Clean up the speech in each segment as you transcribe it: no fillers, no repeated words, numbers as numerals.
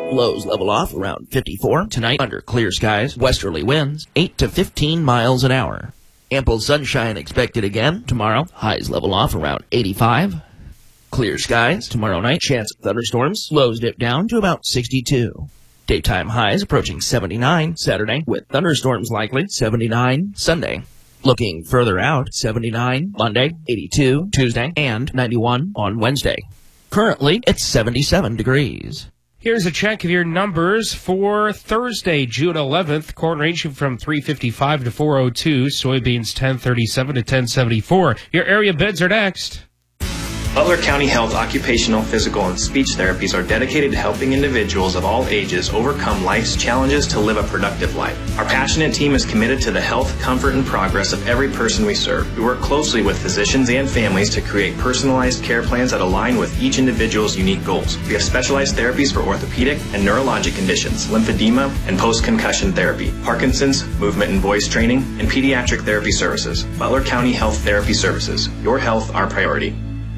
Lows level off around 54. Tonight, under clear skies, westerly winds, 8 to 15 miles an hour. Ample sunshine expected again tomorrow. Highs level off around 85. Clear skies tomorrow night. Chance of thunderstorms. Lows dip down to about 62. Daytime highs approaching 79 Saturday, with thunderstorms likely. 79 Sunday. Looking further out, 79 Monday, 82 Tuesday, and 91 on Wednesday. Currently, it's 77 degrees. Here's a check of your numbers for Thursday, June 11th. Corn ranging from 355 to 402. Soybeans 1037 to 1074. Your area bids are next. Butler County Health Occupational, Physical, and Speech Therapies are dedicated to helping individuals of all ages overcome life's challenges to live a productive life. Our passionate team is committed to the health, comfort, and progress of every person we serve. We work closely with physicians and families to create personalized care plans that align with each individual's unique goals. We have specialized therapies for orthopedic and neurologic conditions, lymphedema, and post-concussion therapy, Parkinson's, movement and voice training, and pediatric therapy services. Butler County Health Therapy Services. Your health, our priority.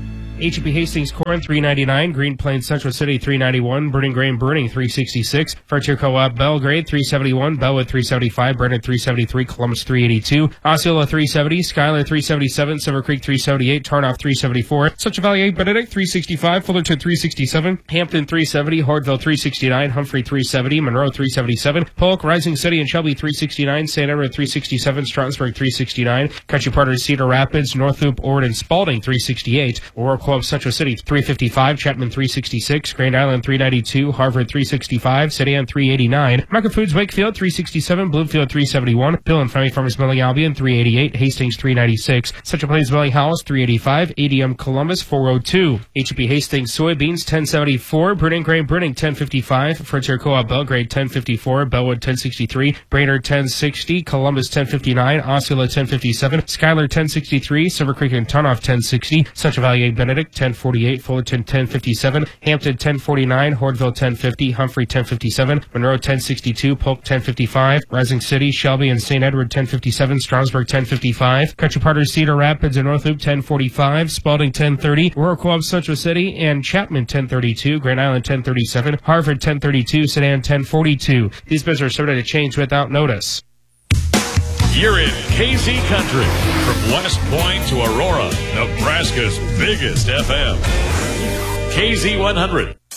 HEP Hastings Corn $3.99, Green Plains Central City $3.91, Burning Grain Burning $3.66, Frontier Co-op Belgrade $3.71, Bellwood $3.75, Brennan $3.73, Columbus $3.82, Osceola $3.70, Schuyler $3.77, Silver Creek $3.78, Tarnoff $3.74, Central Valley Benedict $3.65, Fullerton $3.67, Hampton $3.70, Hordeville $3.69, Humphrey $3.70, Monroe $3.77, Polk, Rising City and Shelby $3.69, St. Edward $3.67, Strasburg $3.69, Country Partners Cedar Rapids, North Loop, Ord, and Spalding $3.68, Aurora Club Central City $3.55, Chapman $3.66, Grand Island $3.92, Harvard $3.65, City Ann $3.89, Market Foods Wakefield $3.67, Bloomfield $3.71, Bill and Family Farmers Milling Albion $3.88, Hastings $3.96, Central Plains Milling Hollis $3.85, ADM Columbus $4.02, HEP Hastings Soybeans $10.74, Burning Grain Burning $10.55, Frontier Co-op Belgrade $10.54, Bellwood $10.63, Brainerd $10.60, Columbus $10.59, Osceola $10.57, Schuyler $10.63, Silver Creek and Tarnoff $10.60, Central Valley Benedict $10.48, Fullerton $10.57, Hampton $10.49, Hordeville $10.50, Humphrey $10.57, Monroe $10.62, Polk $10.55, Rising City, Shelby, and St. Edward $10.57, Strasburg $10.55, Country Partners Cedar Rapids and North Loop $10.45, Spalding $10.30, Aurora Co-op Central City and Chapman $10.32, Grand Island $10.37, Harvard $10.32, Sedan $10.42. These bids are subject to change without notice. You're in KZ Country. From West Point to Aurora, Nebraska's biggest FM. KZ 100.